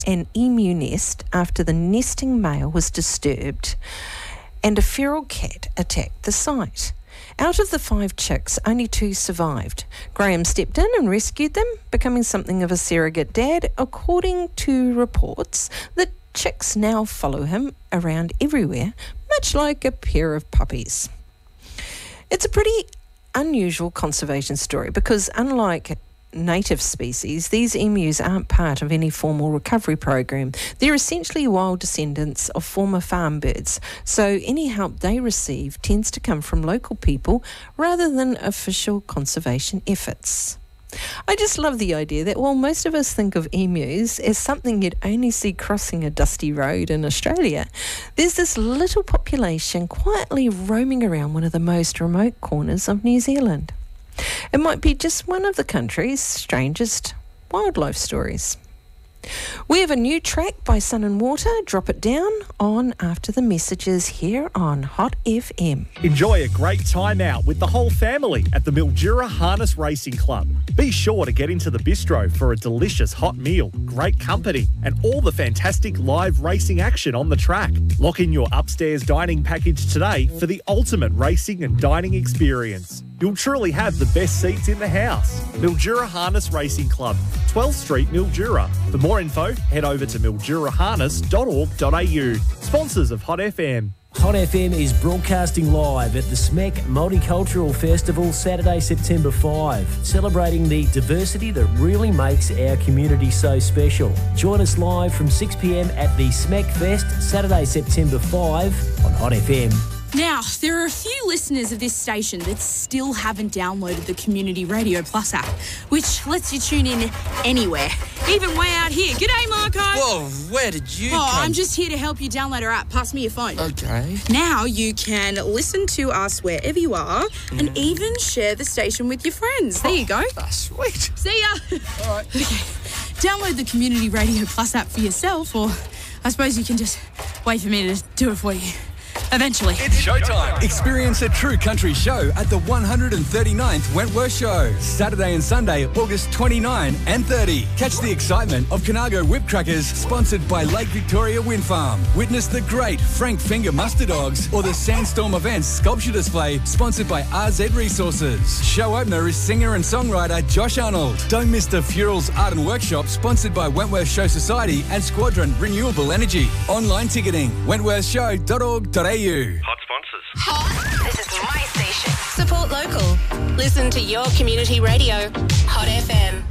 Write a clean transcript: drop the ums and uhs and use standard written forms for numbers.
an emu nest after the nesting male was disturbed and a feral cat attacked the site. Out of the 5 chicks, only 2 survived. Graham stepped in and rescued them, becoming something of a surrogate dad. According to reports, the chicks now follow him around everywhere, much like a pair of puppies. It's a pretty unusual conservation story because, unlike native species, these emus aren't part of any formal recovery program. They're essentially wild descendants of former farm birds, so any help they receive tends to come from local people rather than official conservation efforts. I just love the idea that while most of us think of emus as something you'd only see crossing a dusty road in Australia, there's this little population quietly roaming around one of the most remote corners of New Zealand. It might be just one of the country's strangest wildlife stories. We have a new track by Sun and Water. Drop it down on after the messages here on Hot FM. Enjoy a great time out with the whole family at the Mildura Harness Racing Club. Be sure to get into the bistro for a delicious hot meal, great company, and all the fantastic live racing action on the track. Lock in your upstairs dining package today for the ultimate racing and dining experience. You'll truly have the best seats in the house. Mildura Harness Racing Club, 12th Street, Mildura. For more info, head over to milduraharness.org.au. Sponsors of Hot FM. Hot FM is broadcasting live at the SMEC Multicultural Festival Saturday, September 5, celebrating the diversity that really makes our community so special. Join us live from 6 p.m. at the SMEC Fest, Saturday, September 5 on Hot FM. Now, there are a few listeners of this station that still haven't downloaded the Community Radio Plus app, which lets you tune in anywhere, even way out here. G'day, Marco. Whoa, where did you come? I'm just here to help you download our app. Pass me your phone. Okay. Now you can listen to us wherever you are and even share the station with your friends. There you go. That's sweet. See ya. All right. Okay. Download the Community Radio Plus app for yourself, or I suppose you can just wait for me to do it for you. Eventually. It's showtime. Experience a true country show at the 139th Wentworth Show. Saturday and Sunday, August 29 and 30. Catch the excitement of Conago Whip Crackers, sponsored by Lake Victoria Wind Farm. Witness the great Frank Finger Muster Dogs or the Sandstorm Events Sculpture Display, sponsored by RZ Resources. Show opener is singer and songwriter Josh Arnold. Don't miss the Furals Art and Workshop, sponsored by Wentworth Show Society and Squadron Renewable Energy. Online ticketing, wentworthshow.org.au. Hot sponsors. Hot. This is my station. Support local. Listen to your community radio. Hot FM.